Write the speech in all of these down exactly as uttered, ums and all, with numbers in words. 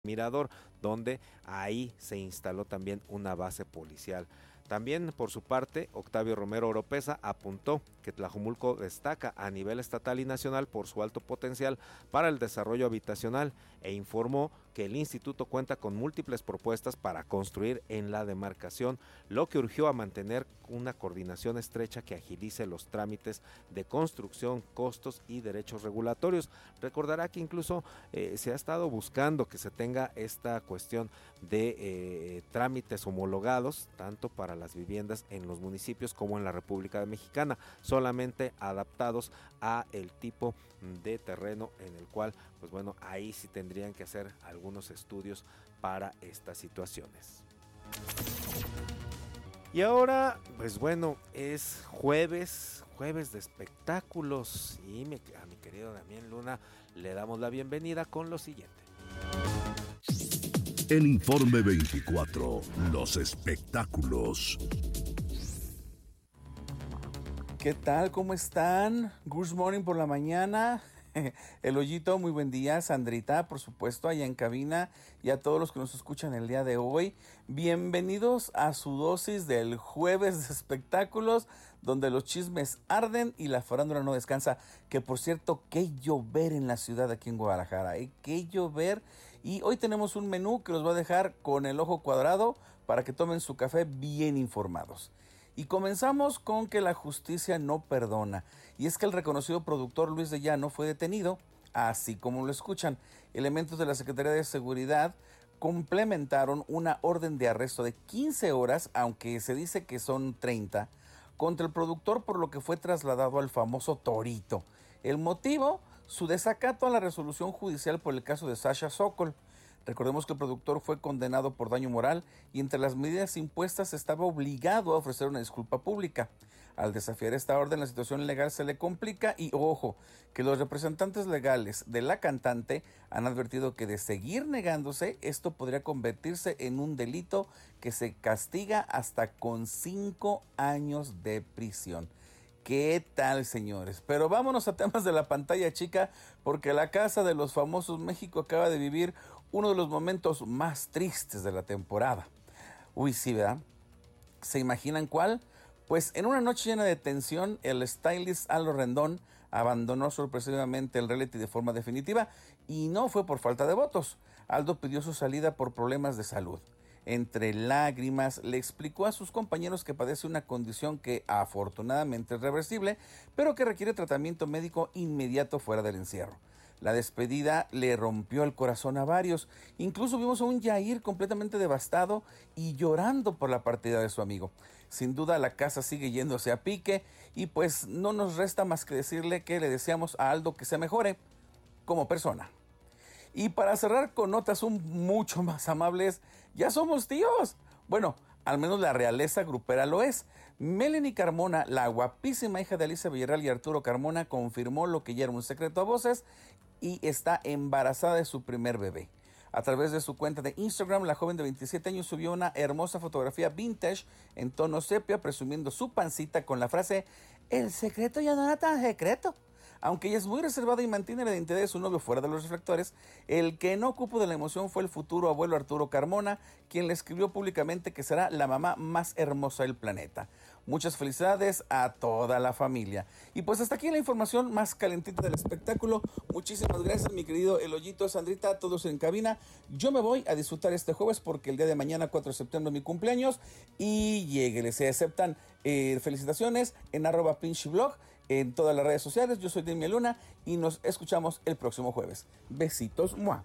Mirador, donde ahí se instaló también una base policial. También, por su parte, Octavio Romero Oropeza apuntó que Tlajomulco destaca a nivel estatal y nacional por su alto potencial para el desarrollo habitacional e informó que el instituto cuenta con múltiples propuestas para construir en la demarcación, lo que urgió a mantener una coordinación estrecha que agilice los trámites de construcción, costos y derechos regulatorios. Recordará que incluso eh, se ha estado buscando que se tenga esta cuestión de eh, trámites homologados, tanto para las viviendas en los municipios como en la República Mexicana, solamente adaptados a el tipo de terreno en el cual, pues bueno, ahí sí tendrían que hacer algunos estudios para estas situaciones. Y ahora, pues bueno, es jueves, jueves de espectáculos y mi, a mi querido Damián Luna le damos la bienvenida con lo siguiente. El Informe veinticuatro, los espectáculos. ¿Qué tal? ¿Cómo están? Good morning por la mañana. El Hoyito, muy buen día. Sandrita, por supuesto, allá en cabina, y a todos los que nos escuchan el día de hoy. Bienvenidos a su dosis del jueves de espectáculos, donde los chismes arden y la farándula no descansa. Que por cierto, qué llover en la ciudad aquí en Guadalajara, ¿eh? Qué llover. Y hoy tenemos un menú que los va a dejar con el ojo cuadrado para que tomen su café bien informados. Y comenzamos con que la justicia no perdona. Y es que el reconocido productor Luis de Llano fue detenido, así como lo escuchan. Elementos de la Secretaría de Seguridad complementaron una orden de arresto de quince horas, aunque se dice que son treinta, contra el productor, por lo que fue trasladado al famoso Torito. El motivo, su desacato a la resolución judicial por el caso de Sasha Sokol. Recordemos que el productor fue condenado por daño moral y entre las medidas impuestas estaba obligado a ofrecer una disculpa pública. Al desafiar esta orden, la situación legal se le complica y, ojo, que los representantes legales de la cantante han advertido que de seguir negándose, esto podría convertirse en un delito que se castiga hasta con cinco años de prisión. ¿Qué tal, señores? Pero vámonos a temas de la pantalla chica, porque la Casa de los Famosos México acaba de vivir uno de los momentos más tristes de la temporada. Uy, sí, ¿verdad? ¿Se imaginan cuál? Pues en una noche llena de tensión, el stylist Aldo Rendón abandonó sorpresivamente el reality de forma definitiva y no fue por falta de votos. Aldo pidió su salida por problemas de salud. Entre lágrimas le explicó a sus compañeros que padece una condición que afortunadamente es reversible, pero que requiere tratamiento médico inmediato fuera del encierro. La despedida le rompió el corazón a varios. Incluso vimos a un Yair completamente devastado y llorando por la partida de su amigo. Sin duda la casa sigue yéndose a pique y pues no nos resta más que decirle que le deseamos a Aldo que se mejore como persona. Y para cerrar con notas un mucho más amables, ya somos tíos. Bueno, al menos la realeza grupera lo es. Melanie Carmona, la guapísima hija de Alicia Villarreal y Arturo Carmona, confirmó lo que ya era un secreto a voces y está embarazada de su primer bebé. A través de su cuenta de Instagram, la joven de veintisiete años subió una hermosa fotografía vintage en tono sepia, presumiendo su pancita con la frase: "El secreto ya no era tan secreto". Aunque ella es muy reservada y mantiene la identidad de su novio fuera de los reflectores, el que no cupo de la emoción fue el futuro abuelo Arturo Carmona, quien le escribió públicamente que será la mamá más hermosa del planeta. Muchas felicidades a toda la familia. Y pues hasta aquí la información más calentita del espectáculo. Muchísimas gracias, mi querido El Hoyito, Sandrita, todos en cabina. Yo me voy a disfrutar este jueves porque el día de mañana, cuatro de septiembre, es mi cumpleaños. Y lléguenle, se aceptan eh, felicitaciones en arroba pincheblog, en todas las redes sociales. Yo soy Damián Luna y nos escuchamos el próximo jueves. Besitos, muah.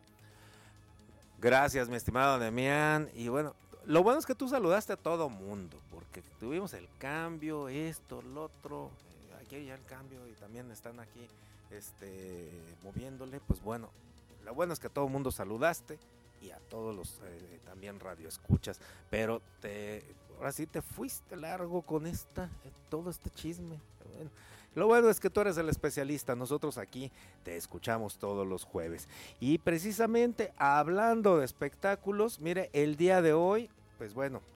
Gracias, mi estimado Damián. Y bueno, lo bueno es que tú saludaste a todo mundo, porque tuvimos el cambio, esto, lo otro, eh, aquí ya el cambio y también están aquí este, moviéndole. Pues bueno, lo bueno es que a todo mundo saludaste y a todos los eh, también radioescuchas, pero te, ahora sí te fuiste largo con esta, eh, todo este chisme. Bueno, lo bueno es que tú eres el especialista, nosotros aquí te escuchamos todos los jueves. Y precisamente hablando de espectáculos, mire, el día de hoy, pues bueno,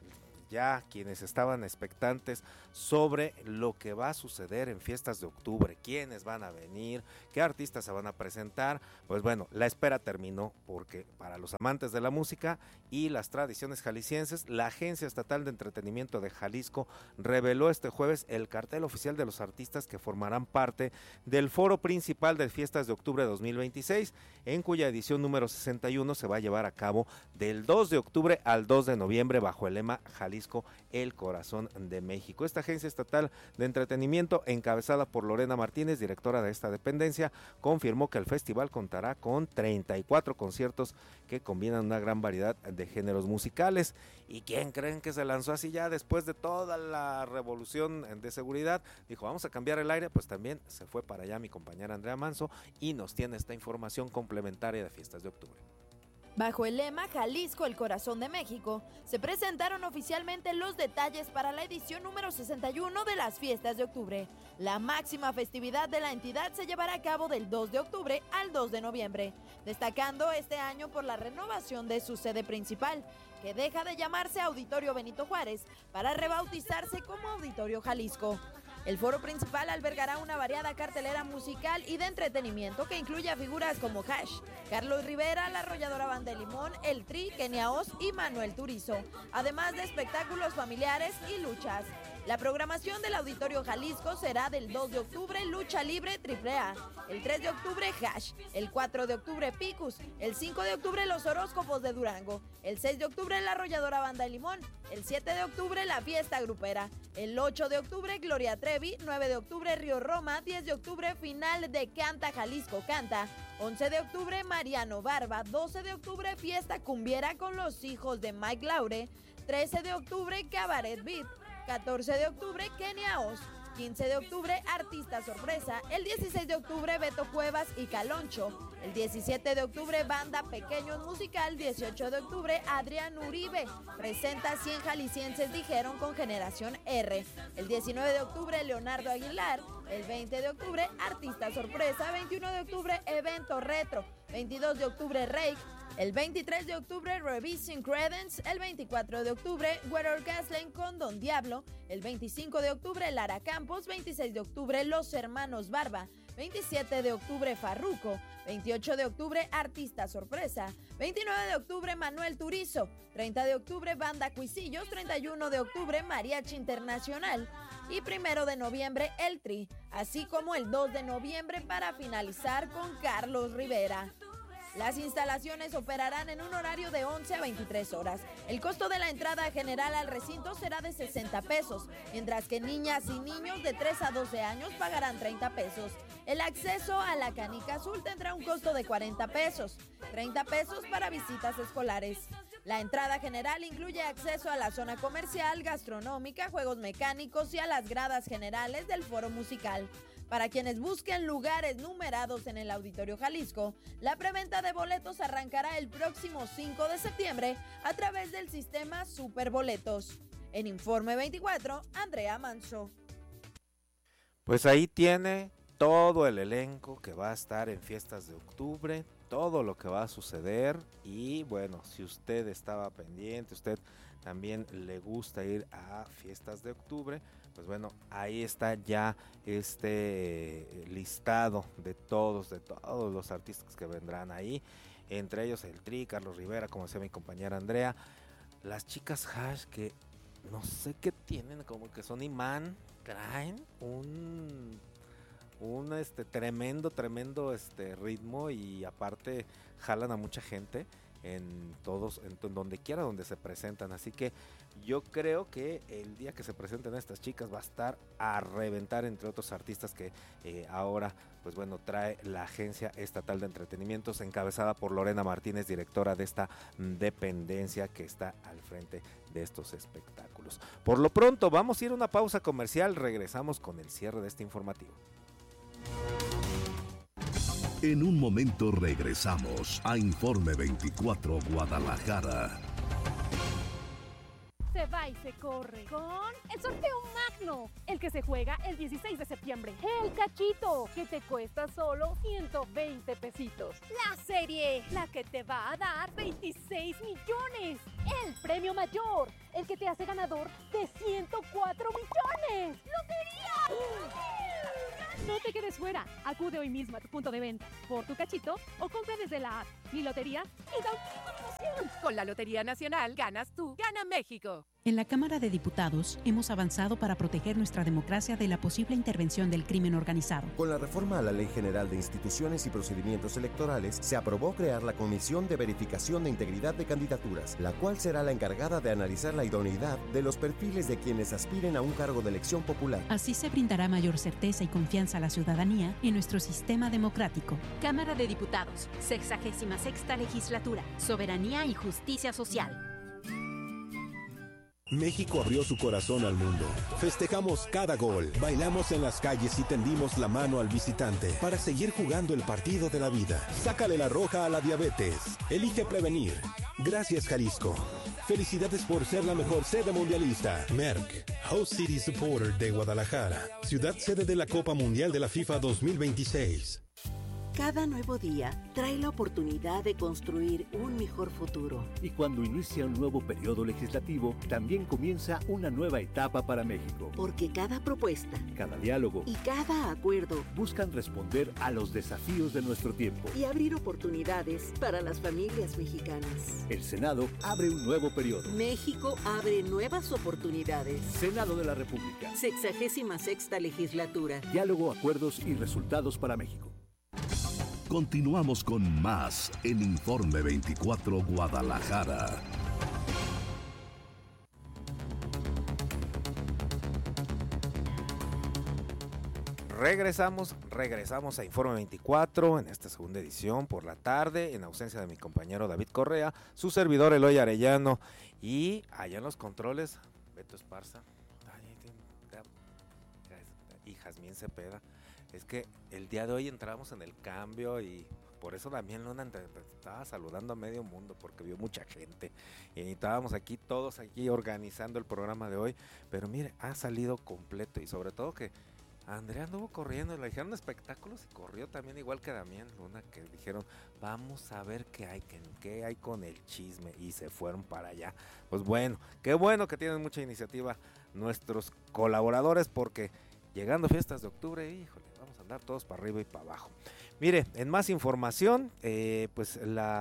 ya quienes estaban expectantes sobre lo que va a suceder en Fiestas de Octubre, quiénes van a venir, qué artistas se van a presentar, pues bueno, la espera terminó, porque para los amantes de la música y las tradiciones jaliscienses, la Agencia Estatal de Entretenimiento de Jalisco reveló este jueves el cartel oficial de los artistas que formarán parte del foro principal de Fiestas de Octubre dos mil veintiséis, en cuya edición número sesenta y uno se va a llevar a cabo del dos de octubre al dos de noviembre bajo el lema Jalisco, el corazón de México. Esta Agencia Estatal de Entretenimiento, encabezada por Lorena Martínez, directora de esta dependencia, confirmó que el festival contará con treinta y cuatro conciertos que combinan una gran variedad de géneros musicales. ¿Y quién creen que se lanzó así ya después de toda la revolución de seguridad? Dijo, vamos a cambiar el aire. Pues también se fue para allá mi compañera Andrea Manso y nos tiene esta información complementaria de Fiestas de Octubre. Bajo el lema Jalisco, el corazón de México, se presentaron oficialmente los detalles para la edición número sesenta y uno de las Fiestas de Octubre. La máxima festividad de la entidad se llevará a cabo del dos de octubre al dos de noviembre, destacando este año por la renovación de su sede principal, que deja de llamarse Auditorio Benito Juárez para rebautizarse como Auditorio Jalisco. El foro principal albergará una variada cartelera musical y de entretenimiento que incluye a figuras como Hash, Carlos Rivera, La Arrolladora Banda de Limón, El Tri, Kenia Oz y Manuel Turizo, además de espectáculos familiares y luchas. La programación del Auditorio Jalisco será del dos de octubre, Lucha Libre triple A, el tres de octubre, Hash, el cuatro de octubre, Picus, el cinco de octubre, Los Horóscopos de Durango, el seis de octubre, La Arrolladora Banda de Limón, el siete de octubre, La Fiesta Grupera, el ocho de octubre, Gloria Trevi, nueve de octubre, Río Roma, diez de octubre, final de Canta Jalisco Canta, once de octubre, Mariano Barba, doce de octubre, Fiesta Cumbiera con los hijos de Mike Laure, trece de octubre, Cabaret Beat, catorce de octubre, Kenia Oz, quince de octubre, Artista Sorpresa, el dieciséis de octubre, Beto Cuevas y Caloncho, el diecisiete de octubre, Banda Pequeños Musical, dieciocho de octubre, Adrián Uribe, presenta cien jaliscienses dijeron con Generación R, el diecinueve de octubre, Leonardo Aguilar, el veinte de octubre, Artista Sorpresa, veintiuno de octubre, Evento Retro, veintidós de octubre, Rake, el veintitrés de octubre, Revising Credence, el veinticuatro de octubre, Weather Gasland con Don Diablo, el veinticinco de octubre, Lara Campos, veintiséis de octubre, Los Hermanos Barba, veintisiete de octubre, Farruko, veintiocho de octubre, Artista Sorpresa, veintinueve de octubre, Manuel Turizo, treinta de octubre, Banda Cuisillos, treinta y uno de octubre, Mariachi Internacional y primero de noviembre, El Tri, así como el dos de noviembre para finalizar con Carlos Rivera. Las instalaciones operarán en un horario de once a veintitrés horas. El costo de la entrada general al recinto será de sesenta pesos, mientras que niñas y niños de tres a doce años pagarán treinta pesos. El acceso a la Canica Azul tendrá un costo de cuarenta pesos, treinta pesos para visitas escolares. La entrada general incluye acceso a la zona comercial, gastronómica, juegos mecánicos y a las gradas generales del foro musical. Para quienes busquen lugares numerados en el Auditorio Jalisco, la preventa de boletos arrancará el próximo cinco de septiembre a través del sistema Superboletos. En Informe veinticuatro, Andrea Manso. Pues ahí tiene todo el elenco que va a estar en Fiestas de Octubre, todo lo que va a suceder y bueno, si usted estaba pendiente, usted también le gusta ir a Fiestas de Octubre, pues bueno, ahí está ya este listado de todos, de todos los artistas que vendrán ahí, entre ellos el Tri, Carlos Rivera, como decía mi compañera Andrea, las chicas Hash que no sé qué tienen, como que son imán, traen un... un este tremendo, tremendo este ritmo y aparte jalan a mucha gente en todos, en, en donde quiera donde se presentan, así que yo creo que el día que se presenten estas chicas va a estar a reventar, entre otros artistas que eh, ahora pues bueno trae la Agencia Estatal de Entretenimientos encabezada por Lorena Martínez, directora de esta dependencia que está al frente de estos espectáculos. Por lo pronto vamos a ir a una pausa comercial, regresamos con el cierre de este informativo. En un momento regresamos a Informe veinticuatro Guadalajara. se va y se corre con el sorteo magno, el que se juega el dieciséis de septiembre. El cachito, que te cuesta solo ciento veinte pesitos. La serie, la que te va a dar veintiséis millones. El premio mayor, el que te hace ganador de ciento cuatro millones. ¡Lotería! No te quedes fuera. Acude hoy mismo a tu punto de venta por tu cachito o compra desde la app Mi Lotería y da un emoción. Con la Lotería Nacional ganas tú, gana México. En la Cámara de Diputados hemos avanzado para proteger nuestra democracia de la posible intervención del crimen organizado. Con la reforma a la Ley General de Instituciones y Procedimientos Electorales, se aprobó crear la Comisión de Verificación de Integridad de Candidaturas, la cual será la encargada de analizar la idoneidad de los perfiles de quienes aspiren a un cargo de elección popular. Así se brindará mayor certeza y confianza a la ciudadanía en nuestro sistema democrático. Cámara de Diputados, sexagésima sexta legislatura, soberanía y justicia social. México abrió su corazón al mundo. Festejamos cada gol, bailamos en las calles y tendimos la mano al visitante para seguir jugando el partido de la vida. Sácale la roja a la diabetes. Elige prevenir. Gracias, Jalisco. Felicidades por ser la mejor sede mundialista. Merck, Host City Supporter de Guadalajara, ciudad sede de la Copa Mundial de la FIFA dos mil veintiséis. Cada nuevo día trae la oportunidad de construir un mejor futuro. Y cuando inicia un nuevo periodo legislativo, también comienza una nueva etapa para México. Porque cada propuesta, cada diálogo y cada acuerdo buscan responder a los desafíos de nuestro tiempo y abrir oportunidades para las familias mexicanas. El Senado abre un nuevo periodo. México abre nuevas oportunidades. Senado de la República. Sexagésima sexta legislatura. Diálogo, acuerdos y resultados para México. Continuamos con más en Informe veinticuatro Guadalajara. Regresamos, regresamos a Informe veinticuatro en esta segunda edición por la tarde, en ausencia de mi compañero David Correa, su servidor Eloy Arellano, y allá en los controles, Beto Esparza y Jazmín Cepeda. Es que el día de hoy entramos en el cambio y por eso Damián Luna estaba saludando a medio mundo porque vio mucha gente y estábamos aquí todos aquí organizando el programa de hoy, pero mire, ha salido completo y sobre todo que Andrea anduvo corriendo, le dijeron espectáculos y corrió también igual que Damián Luna, que dijeron vamos a ver qué hay, qué, qué hay con el chisme y se fueron para allá. Pues bueno, qué bueno que tienen mucha iniciativa nuestros colaboradores porque llegando fiestas de octubre, híjole, vamos a andar todos para arriba y para abajo. Mire, en más información, eh, pues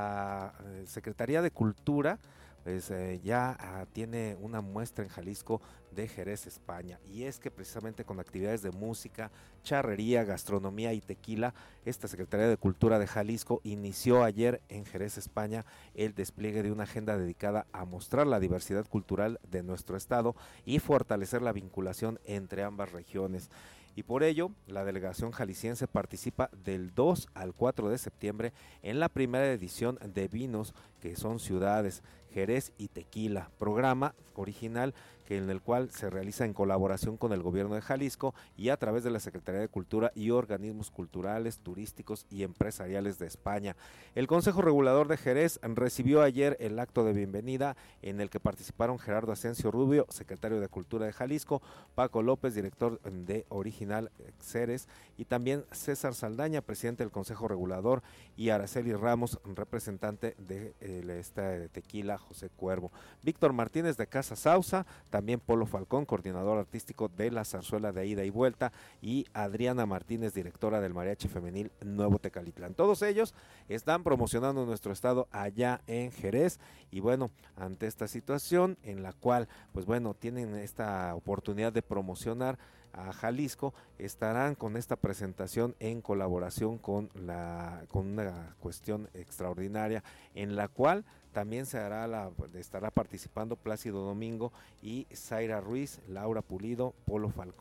la eh, Secretaría de Cultura pues, eh, ya ah, tiene una muestra en Jalisco de Jerez, España, y es que precisamente con actividades de música, charrería, gastronomía y tequila, esta Secretaría de Cultura de Jalisco inició ayer en Jerez, España, el despliegue de una agenda dedicada a mostrar la diversidad cultural de nuestro estado y fortalecer la vinculación entre ambas regiones. Y por ello, la delegación jalisciense participa del dos al cuatro de septiembre en la primera edición de Vinos, que son ciudades, Jerez y Tequila, programa original que en el cual se realiza en colaboración con el gobierno de Jalisco y a través de la Secretaría de Cultura y organismos culturales, turísticos y empresariales de España. El Consejo Regulador de Jerez recibió ayer el acto de bienvenida en el que participaron Gerardo Asensio Rubio, secretario de Cultura de Jalisco, Paco López, director de Original Ceres, y también César Saldaña, presidente del Consejo Regulador, y Araceli Ramos, representante de eh, esta tequila José Cuervo. Víctor Martínez de Casa Sausa, también Polo Falcón, coordinador artístico de la zarzuela de ida y vuelta, y Adriana Martínez, directora del Mariachi Femenil Nuevo Tecalitlán. Todos ellos están promocionando nuestro estado allá en Jerez, y bueno, ante esta situación en la cual, pues bueno, tienen esta oportunidad de promocionar a Jalisco, estarán con esta presentación en colaboración con la con una cuestión extraordinaria en la cual también se hará la, estará participando Plácido Domingo y Zaira Ruiz, Laura Pulido, Polo Falcón,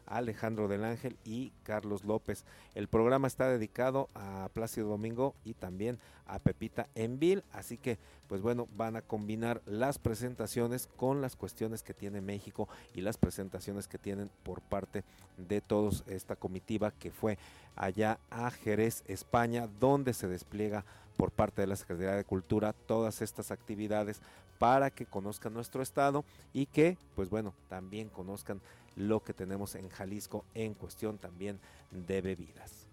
Alejandro del Ángel y Carlos López. El programa está dedicado a Plácido Domingo y también a Pepita Envil, así que pues bueno, van a combinar las presentaciones con las cuestiones que tiene México y las presentaciones que tienen por parte de todos esta comitiva que fue allá a Jerez, España, donde se despliega por parte de la Secretaría de Cultura todas estas actividades para que conozcan nuestro estado y que pues bueno, también conozcan lo que tenemos en Jalisco en cuestión también de bebidas.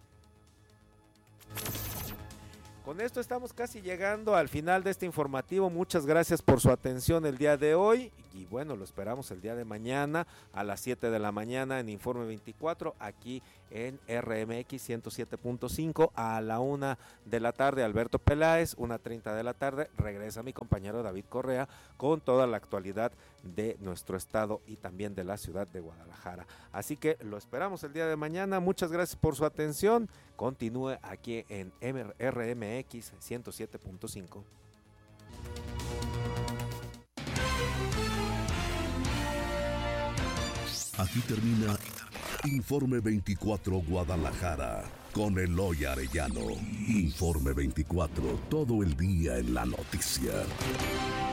Con esto estamos casi llegando al final de este informativo. Muchas gracias por su atención el día de hoy y bueno, lo esperamos el día de mañana a las siete de la mañana en Informe veinticuatro aquí en R M X ciento siete punto cinco. A la una de la tarde Alberto Peláez, una treinta de la tarde regresa mi compañero David Correa con toda la actualidad de nuestro estado y también de la ciudad de Guadalajara. Así que lo esperamos el día de mañana. Muchas gracias por su atención. Continúe aquí en R M X ciento siete punto cinco. Aquí termina Informe veinticuatro Guadalajara con Eloy Arellano. Informe veinticuatro, todo el día en la noticia.